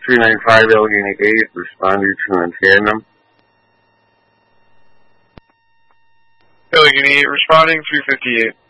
395 Allegheny 8, responding to an tandem. Allegheny 8, responding 358.